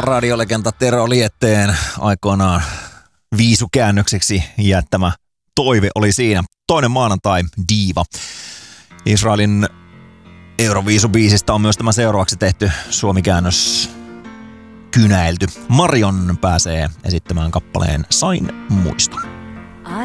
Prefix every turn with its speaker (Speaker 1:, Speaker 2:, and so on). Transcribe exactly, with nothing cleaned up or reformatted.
Speaker 1: radiolegenda Tero Lietteen aikoinaan viisukäännökseksi jättämä toive oli siinä. Toinen maanantai, Diva. Israelin Euroviisubiisistä on myös tämä seuraavaksi tehty suomikäännös kynäilty. Marion pääsee esittämään kappaleen Sain muiston.